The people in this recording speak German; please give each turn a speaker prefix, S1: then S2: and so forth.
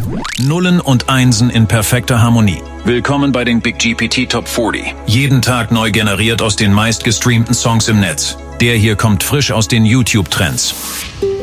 S1: Nullen und Einsen in perfekter Harmonie. Willkommen bei den Big GPT Top 40. Jeden Tag neu generiert aus den meistgestreamten Songs im Netz. Der hier kommt frisch aus den YouTube-Trends.